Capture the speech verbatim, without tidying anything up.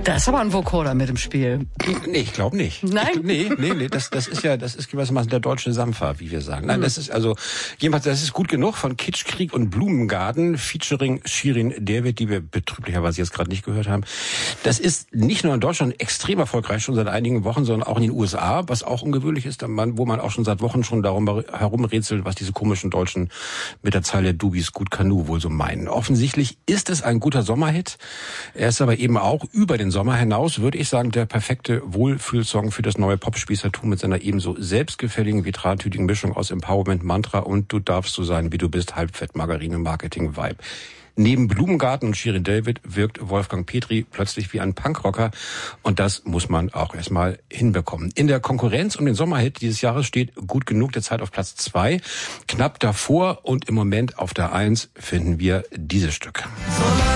Da ist aber ein Vocoder mit im Spiel. Nee, ich glaube nicht. Nein? Ich, nee, nee, nee, das, das ist ja, das ist gewissermaßen der deutsche Sampfer, wie wir sagen. Nein, das ist also, jedenfalls, das ist gut genug von Kitsch, Krieg und Blumengarten, featuring Shirin David, die wir betrüblicherweise jetzt gerade nicht gehört haben. Das ist nicht nur in Deutschland extrem erfolgreich, schon seit einigen Wochen, sondern auch in den U S A, was auch ungewöhnlich ist, wo man auch schon seit Wochen schon darum herumrätselt, was diese komischen Deutschen mit der Zeile Du bist gut Kanu wohl so meinen. Offensichtlich ist es ein guter Sommerhit. Er ist aber eben auch über den Sommer hinaus, würde ich sagen, der perfekte Wohlfühlsong für das neue Popspießertum mit seiner ebenso selbstgefälligen wie drahtütigen Mischung aus Empowerment, Mantra und Du darfst so sein, wie du bist, Halbfett, Margarine, Marketing, Vibe. Neben Blumengarten und Shirin David wirkt Wolfgang Petri plötzlich wie ein Punkrocker und das muss man auch erstmal hinbekommen. In der Konkurrenz um den Sommerhit dieses Jahres steht Gut genug derzeit auf Platz zwei. Knapp davor und im Moment auf der Eins finden wir dieses Stück.